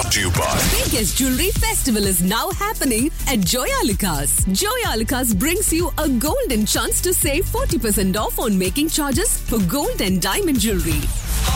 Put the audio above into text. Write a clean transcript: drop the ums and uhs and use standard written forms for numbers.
brought to you by Biggest Jewelry Festival is now happening at Joyalukas. Joyalukas brings you a golden chance to save 40% off on making charges for gold and diamond jewelry.